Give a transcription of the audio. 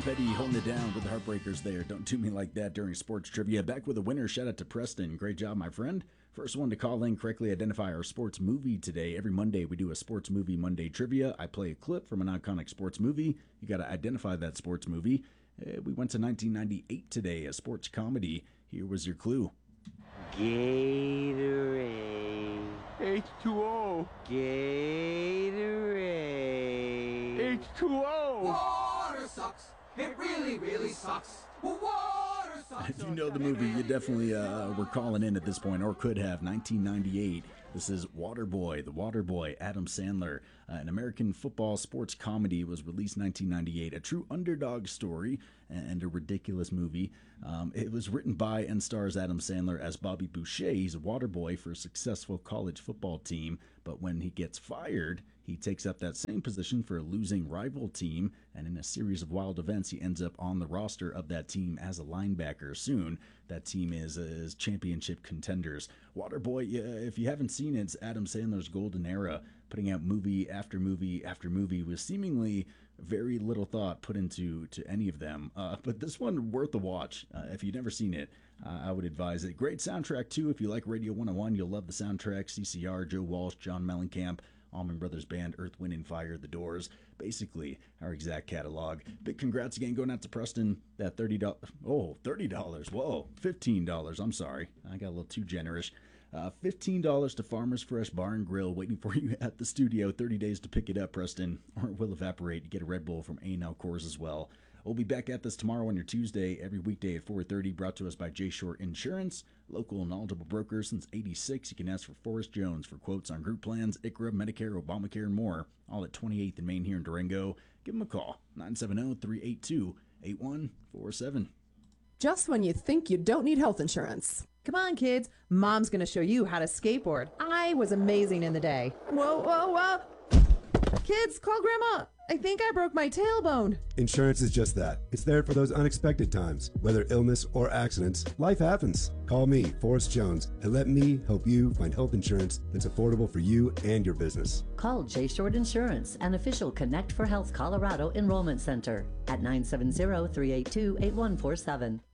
Petty holding it down with the Heartbreakers there. Don't do me like that during sports trivia. Back with a winner. Shout out to Preston. Great job, my friend. First one to call in, correctly identify our sports movie today. Every Monday we do a sports movie Monday trivia. I play a clip from an iconic sports movie. You got to identify that sports movie. We went to 1998 today, a sports comedy. Here was your clue. Gatorade. H2O. Gatorade. H2O. Water sucks. It really, really sucks. Water sucks. If you know the movie, you definitely were calling in at this point, or could have. 1998. This is Waterboy, The Waterboy, Adam Sandler. An American football sports comedy, was released 1998. A true underdog story and a ridiculous movie. It was written by and stars Adam Sandler as Bobby Boucher. He's a water boy for a successful college football team, but when he gets fired, he takes up that same position for a losing rival team, and in a series of wild events, he ends up on the roster of that team as a linebacker. Soon, that team is championship contenders. Waterboy, if you haven't seen it, it's Adam Sandler's golden era, putting out movie after movie after movie with seemingly very little thought put into any of them. But this one, worth a watch. If you've never seen it, I would advise it. Great soundtrack, too. If you like Radio 101, you'll love the soundtrack. CCR, Joe Walsh, John Mellencamp, Allman Brothers Band, Earth, Wind & Fire, The Doors. Basically, our exact catalog. Big congrats again going out to Preston. That $30. Oh, $30. Whoa, $15. I'm sorry. I got a little too generous. $15 to Farmers Fresh Bar and Grill, waiting for you at the studio. 30 days to pick it up, Preston, or it will evaporate. You get a Red Bull from A&L Coors as well. We'll be back at this tomorrow on your Tuesday, every weekday at 4:30, brought to us by J Short Insurance, local knowledgeable broker since '86. You can ask for Forrest Jones for quotes on group plans, ICHRA, Medicare, Obamacare, and more. All at 28th and Main here in Durango. Give them a call, 970-382-8147. Just when you think you don't need health insurance. Come on, kids. Mom's going to show you how to skateboard. I was amazing in the day. Whoa, whoa, whoa. Kids, call Grandma. I think I broke my tailbone. Insurance is just that. It's there for those unexpected times. Whether illness or accidents, life happens. Call me, Forrest Jones, and let me help you find health insurance that's affordable for you and your business. Call J Short Insurance, an official Connect for Health Colorado enrollment center at 970-382-8147.